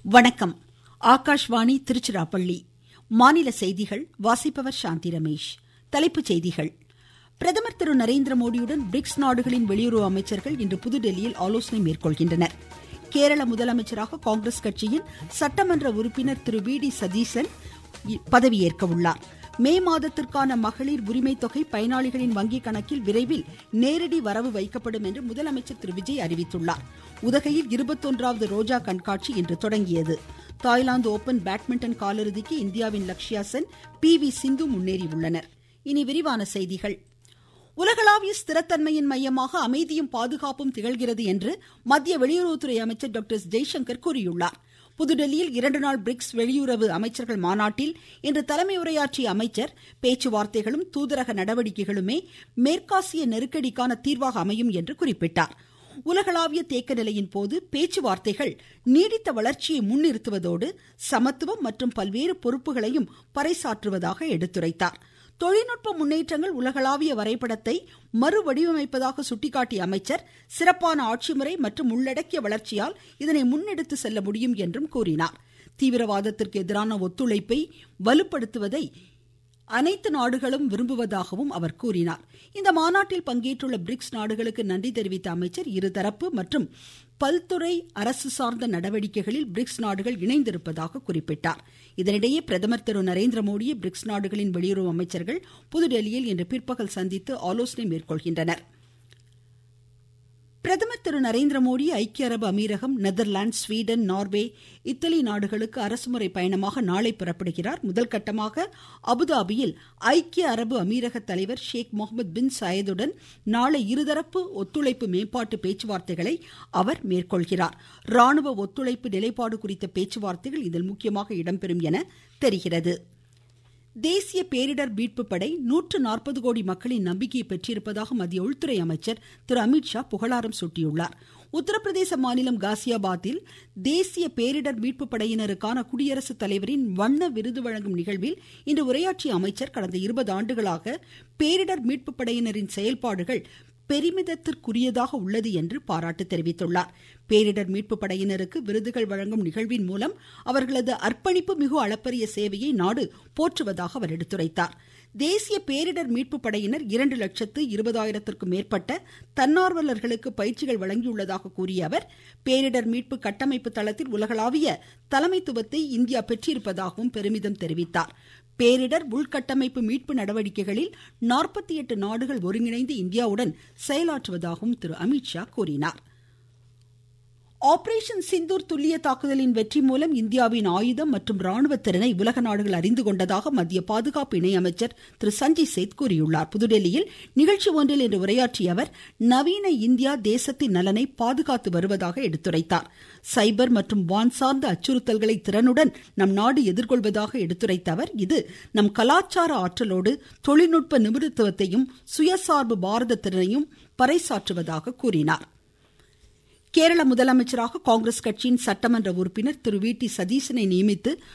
வணக்கம். ஆகாஷ்வாணி திருச்சிராப்பள்ளி. மாநில செய்திகள் வாசிப்பவர் சாந்தி ரமேஷ். தலைப்புச் செய்திகள். பிரதமர் திரு நரேந்திர மோடியுடன் பிரிக்ஸ் நாடுகளின் வெளியுறவு அமைச்சர்கள் இன்று புதுதில்லியில் ஆலோசனை மேற்கொள்கின்றனர். கேரள முதலமைச்சராக காங்கிரஸ் கட்சியின் சட்டமன்ற உறுப்பினர் திரு வி டி சதீசன் பதவியேற்க உள்ளார். மே மாதத்திற்கான மகளிர் உரிமை தொகை பயனாளிகளின் வங்கிக் கணக்கில் விரைவில் நேரடி வரவு வைக்கப்படும் என்று முதலமைச்சர் திரு விஜய் அறிவித்துள்ளார். உதகையில் 21வது ரோஜா கண்காட்சி இன்று தொடங்கியது. தாய்லாந்து ஓபன் பேட்மிண்டன் காலிறுதிக்கு இந்தியாவின் லக்ஷ்யா சென், PV சிந்து முன்னேறியுள்ளனர். இனி விரிவான செய்திகள். உலகளாவிய ஸ்திரத்தன்மையின் மையமாக அமைதியும் பாதுகாப்பும் திகழ்கிறது என்று மத்திய வெளியுறவுத்துறை அமைச்சர் டாக்டர் ஜெய்சங்கர் கூறியுள்ளார். புதுதில்லியில் 2 நாள் பிரிக்ஸ் வெளியுறவு அமைச்சர்கள் மாநாட்டில் இன்று தலைமை உரையாற்றிய அமைச்சர், பேச்சுவார்த்தைகளும் தூதரக நடவடிக்கைகளுமே மேற்காசிய நெருக்கடிக்கான தீர்வாக அமையும் என்று குறிப்பிட்டார். உலகளாவிய தேக்க நிலையின் போது பேச்சுவார்த்தைகள் நீடித்த வளர்ச்சியை முன்னிறுத்துவதோடு சமத்துவம் மற்றும் பல்வேறு பொறுப்புகளையும் பறைசாற்றுவதாக எடுத்துரைத்தார். தொழில்நுட்ப முன்னேற்றங்கள் உலகளாவிய வரைபடத்தை மறுவடிவமைப்பதாக சுட்டிக்காட்டிய அமைச்சர், சிறப்பான ஆட்சிமுறை மற்றும் உள்ளடக்கிய வளர்ச்சியால் இதனை முன்னெடுத்து செல்ல முடியும் என்றும் கூறினார். தீவிரவாதத்திற்கு எதிரான ஒத்துழைப்பை வலுப்படுத்துவதை அனைத்து நாடுகளும் விரும்புவதாகவும் அவர் கூறினார். இந்த மாநாட்டில் பங்கேற்றுள்ள பிரிக்ஸ் நாடுகளுக்கு நன்றி தெரிவித்த அமைச்சர், இருதரப்பு மற்றும் பல்துறை அரசு சார்ந்த நடவடிக்கைகளில் பிரிக்ஸ் நாடுகள் இணைந்திருப்பதாக குறிப்பிட்டார். இதனிடையே பிரதமர் திரு நரேந்திர மோடியை பிரிக்ஸ் நாடுகளின் வெளியுறவு அமைச்சர்கள் புதுதில்லியில் இன்று பிற்பகல் சந்தித்து ஆலோசனை மேற்கொள்கின்றனர். பிரதமர் திரு நரேந்திர மோடி ஐக்கிய அரபு அமீரகம், நெதர்லாந்து, ஸ்வீடன், நார்வே, இத்தாலி நாடுகளுக்கு அரசுமுறை பயணமாக நாளை புறப்படுகிறார். முதல் கட்டமாக அபுதாபியில் ஐக்கிய அரபு அமீரக தலைவர் ஷேக் முகமது பின் சயதுடன் நாளை இருதரப்பு ஒத்துழைப்பு மேம்பாட்டு பேச்சுவார்த்தைகளை அவர் மேற்கொள்கிறார். ராணுவ ஒத்துழைப்பு நிலைப்பாடு குறித்த பேச்சுவார்த்தைகள் இதில் முக்கியமாக இடம்பெறும் என தெரிகிறது. தேசிய பேரிடர் மீட்பு படை 140 கோடி மக்களின் நம்பிக்கையை பெற்றிருப்பதாக மத்திய உள்துறை அமைச்சர் திரு அமித்ஷா புகழாரம் சூட்டியுள்ளார். உத்தரப்பிரதேச மாநிலம் காசியாபாத்தில் தேசிய பேரிடர் மீட்பு படையினருக்கான குடியரசுத் தலைவரின் வண்ண விருது வழங்கும் நிகழ்வில் இன்று உரையாற்றிய அமைச்சர், கடந்த 20 ஆண்டுகளாக பேரிடர் மீட்பு படையினரின் செயல்பாடுகள் பெருமிதத்திற்குரியதாக உள்ளது என்று பாராட்டு தெரிவித்துள்ளார். பேரிடர் மீட்பு படையினருக்கு விருதுகள் வழங்கும் நிகழ்வின் மூலம் அவர்களது அர்ப்பணிப்பு மிகு அளப்பரிய சேவையை நாடு போற்றுவதாக அவர் எடுத்துரைத்தார். தேசிய பேரிடர் மீட்பு படையினர் 2,20,000க்கும் மேற்பட்ட தன்னார்வலர்களுக்கு பயிற்சிகள் வழங்கியுள்ளதாக கூறிய அவர், பேரிடர் மீட்பு கட்டமைப்பு தளத்தில் உலகளாவிய தலைமைத்துவத்தை இந்தியா பெற்றிருப்பதாகவும் பெருமிதம் தெரிவித்தார். பேரிடர் உள்கட்டமைப்பு மீட்பு நடவடிக்கைகளில் 48 நாடுகள் ஒருங்கிணைந்து இந்தியாவுடன் செயலாற்றுவதாகவும் திரு அமித்ஷா கூறினார். ஆபரேஷன் சிந்தூர் துல்லிய தாக்குதலின் வெற்றி மூலம் இந்தியாவின் ஆயுதம் மற்றும் ராணுவ திறனை உலக நாடுகள் அறிந்து கொண்டதாக மத்திய பாதுகாப்பு இணையமைச்சர் திரு சஞ்சய் சேத் கூறியுள்ளார். புதுதில்லியில் நிகழ்ச்சி ஒன்றில் இன்று உரையாற்றிய அவர், நவீன இந்தியா தேசத்தின் நலனை பாதுகாத்து வருவதாக எடுத்துரைத்தார். சைபர் மற்றும் வான் சார்ந்த அச்சுறுத்தல்களை திறனுடன் நம் நாடு எதிர்கொள்வதாக எடுத்துரைத்த அவர், இது நம் கலாச்சார ஆற்றலோடு தொழில்நுட்ப நிபுணத்துவத்தையும் சுயசார்பு பாரத திறனையும் பறைசாற்றுவதாக கூறினார். கேரள முதலமைச்சராக காங்கிரஸ் கட்சியின் சட்டமன்ற உறுப்பினர் திரு வி டி சதீசனை நியமித்து